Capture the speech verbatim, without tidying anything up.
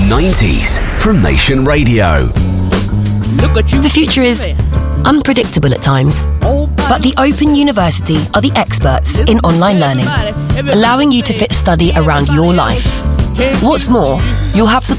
nineties from Nation Radio. The future is unpredictable at times, but the Open University are the experts in online learning, allowing you to fit study around your life. What's more, you'll have support